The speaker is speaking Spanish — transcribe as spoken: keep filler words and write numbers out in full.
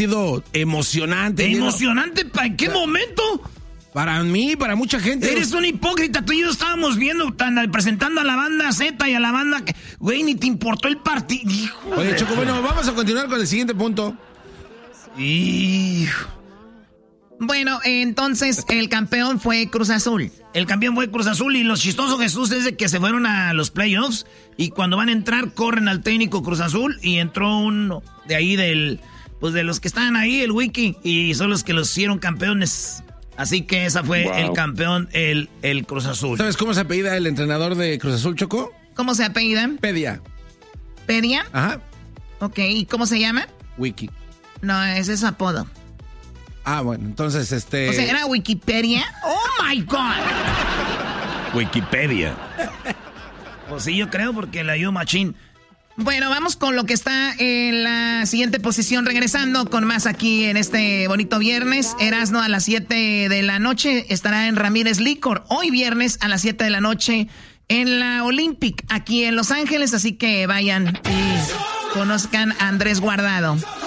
partido emocionante. ¿Emocionante? ¿Para qué momento? Para mí, para mucha gente. Eres un hipócrita. Tú y yo estábamos viendo, tan, presentando a la banda Z y a la banda que, güey, ni te importó el partido. Oye, Choco, bueno, vamos a continuar con el siguiente punto. Hijo. Bueno, entonces el campeón fue Cruz Azul. El campeón fue Cruz Azul y lo chistoso, Jesús, es de que se fueron a los playoffs y cuando van a entrar corren al técnico Cruz Azul y entró uno de ahí del, pues de los que estaban ahí, el Wiki, y son los que los hicieron campeones. Así que esa fue wow. el campeón, el, el Cruz Azul. ¿Sabes cómo se apellida el entrenador de Cruz Azul, Choco? ¿Cómo se apellida? Pedia. ¿Pedia? Ajá. Ok, ¿y cómo se llama? Wiki. No, ese es apodo. Ah, bueno, entonces este... O sea, ¿era Wikipedia? ¡Oh, my God! Wikipedia. Pues sí, yo creo, porque la ayudó machín. Bueno, vamos con lo que está en la siguiente posición. Regresando con más aquí en este bonito viernes. Erasmo a las siete de la noche estará en Ramírez Licor. Hoy viernes a las siete de la noche en la Olympic, aquí en Los Ángeles. Así que vayan y conozcan a Andrés Guardado.